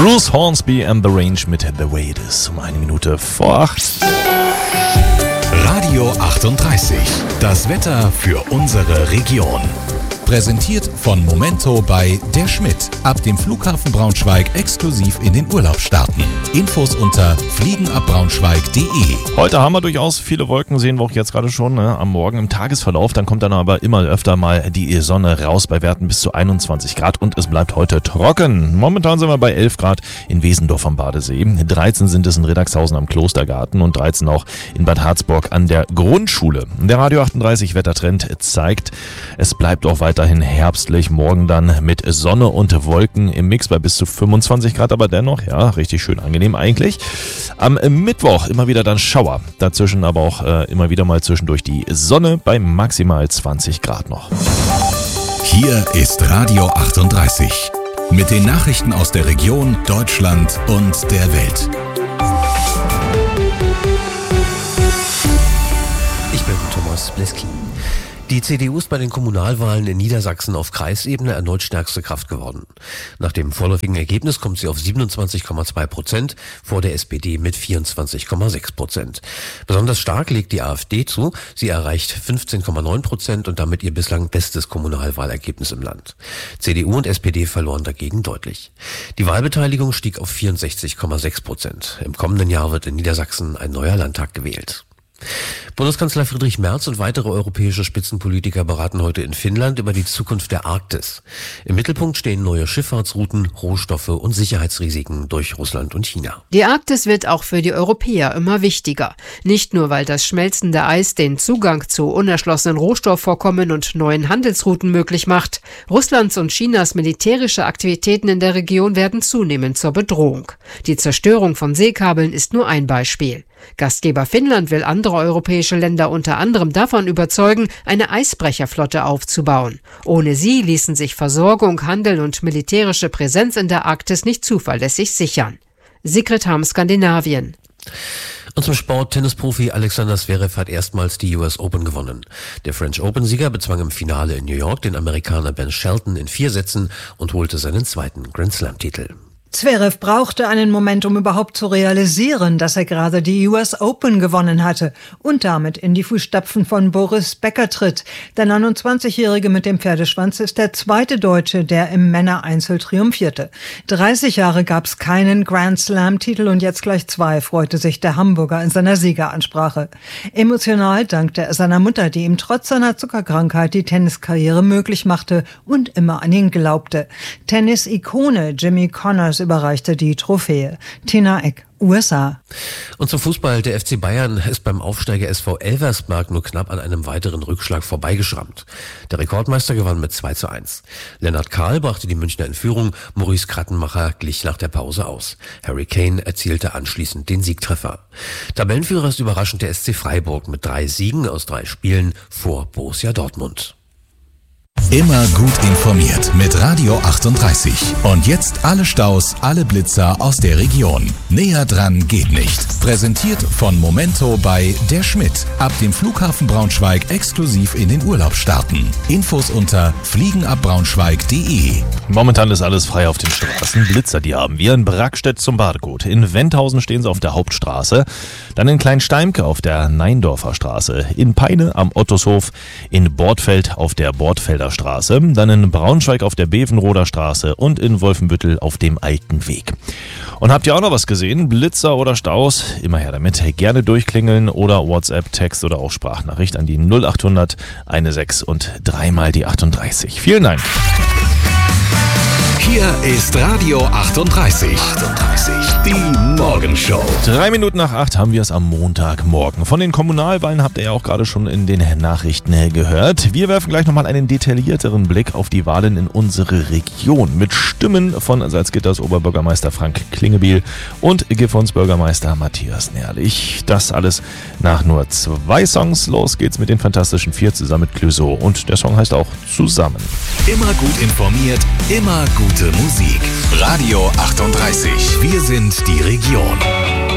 Bruce Hornsby and the Range mit The Way It Is. Um 7:01. Radio 38. Das Wetter für unsere Region. Präsentiert von Momento bei Der Schmidt. Ab dem Flughafen Braunschweig exklusiv in den Urlaub starten. Infos unter fliegenabbraunschweig.de. Heute haben wir durchaus viele Wolken, sehen wir auch jetzt gerade schon am Morgen im Tagesverlauf. Dann kommt dann aber immer öfter mal die Sonne raus bei Werten bis zu 21 Grad und es bleibt heute trocken. Momentan sind wir bei 11 Grad in Wesendorf am Badesee. 13 sind es in Riddagshausen am Klostergarten und 13 auch in Bad Harzburg an der Grundschule. Der Radio 38 Wettertrend zeigt, es bleibt auch weiterhin herbstlich. Morgen dann mit Sonne und Wolken im Mix bei bis zu 25 Grad, aber dennoch, ja, richtig schön angenehm eigentlich. Am Mittwoch immer wieder dann Schauer. Dazwischen aber auch immer wieder mal zwischendurch die Sonne bei maximal 20 Grad noch. Hier ist Radio 38 mit den Nachrichten aus der Region, Deutschland und der Welt. Ich bin Thomas Bleski. Die CDU ist bei den Kommunalwahlen in Niedersachsen auf Kreisebene erneut stärkste Kraft geworden. Nach dem vorläufigen Ergebnis kommt sie auf 27,2%, vor der SPD mit 24,6%. Besonders stark legt die AfD zu. Sie erreicht 15,9% und damit ihr bislang bestes Kommunalwahlergebnis im Land. CDU und SPD verloren dagegen deutlich. Die Wahlbeteiligung stieg auf 64,6%. Im kommenden Jahr wird in Niedersachsen ein neuer Landtag gewählt. Bundeskanzler Friedrich Merz und weitere europäische Spitzenpolitiker beraten heute in Finnland über die Zukunft der Arktis. Im Mittelpunkt stehen neue Schifffahrtsrouten, Rohstoffe und Sicherheitsrisiken durch Russland und China. Die Arktis wird auch für die Europäer immer wichtiger. Nicht nur, weil das schmelzende Eis den Zugang zu unerschlossenen Rohstoffvorkommen und neuen Handelsrouten möglich macht. Russlands und Chinas militärische Aktivitäten in der Region werden zunehmend zur Bedrohung. Die Zerstörung von Seekabeln ist nur ein Beispiel. Gastgeber Finnland will andere europäische Länder unter anderem davon überzeugen, eine Eisbrecherflotte aufzubauen. Ohne sie ließen sich Versorgung, Handel und militärische Präsenz in der Arktis nicht zuverlässig sichern. Sigrid Harm, Skandinavien. Und zum Sport, Tennisprofi Alexander Zverev hat erstmals die US Open gewonnen. Der French Open-Sieger bezwang im Finale in New York den Amerikaner Ben Shelton in 4 Sätzen und holte seinen zweiten Grand-Slam-Titel. Zverev brauchte einen Moment, um überhaupt zu realisieren, dass er gerade die US Open gewonnen hatte und damit in die Fußstapfen von Boris Becker tritt. Der 29-Jährige mit dem Pferdeschwanz ist der zweite Deutsche, der im Männereinzel triumphierte. 30 Jahre gab es keinen Grand Slam-Titel und jetzt gleich 2, freute sich der Hamburger in seiner Siegeransprache. Emotional dankte er seiner Mutter, die ihm trotz seiner Zuckerkrankheit die Tenniskarriere möglich machte und immer an ihn glaubte. Tennis-Ikone Jimmy Connors überreichte die Trophäe. Tina Eck, USA. Und zum Fußball. Der FC Bayern ist beim Aufsteiger SV Elversberg nur knapp an einem weiteren Rückschlag vorbeigeschrammt. Der Rekordmeister gewann mit 2:1. Lennart Kahl brachte die Münchner in Führung, Maurice Krattenmacher glich nach der Pause aus. Harry Kane erzielte anschließend den Siegtreffer. Tabellenführer ist überraschend der SC Freiburg mit 3 Siegen aus 3 Spielen vor Borussia Dortmund. Immer gut informiert mit Radio 38. Und jetzt alle Staus, alle Blitzer aus der Region. Näher dran geht nicht. Präsentiert von Momento bei Der Schmidt. Ab dem Flughafen Braunschweig exklusiv in den Urlaub starten. Infos unter fliegenabbraunschweig.de. Momentan ist alles frei auf den Straßen. Blitzer, die haben wir in Brackstedt zum Badekot. In Wendhausen stehen sie auf der Hauptstraße. Dann in Kleinsteimke auf der Neindorfer Straße. In Peine am Ottoshof. In Bortfeld auf der Bortfelder Straße, dann in Braunschweig auf der Bevenroder Straße und in Wolfenbüttel auf dem Alten Weg. Und habt ihr auch noch was gesehen? Blitzer oder Staus? Immer her damit. Gerne durchklingeln oder WhatsApp, Text oder auch Sprachnachricht an die 0800 16 und 3 mal die 38. Vielen Dank. Hier ist Radio 38. Die Morgenshow. 7:03 haben wir es am Montagmorgen. Von den Kommunalwahlen habt ihr ja auch gerade schon in den Nachrichten gehört. Wir werfen gleich nochmal einen detaillierteren Blick auf die Wahlen in unsere Region. Mit Stimmen von Salzgitters Oberbürgermeister Frank Klingebiel und Gifhorns Bürgermeister Matthias Nährlich. Das alles nach nur 2 Songs. Los geht's mit den Fantastischen 4 zusammen mit Clouseau. Und der Song heißt auch Zusammen. Immer gut informiert, immer gute Musik. Radio 38. Wir sind die Region.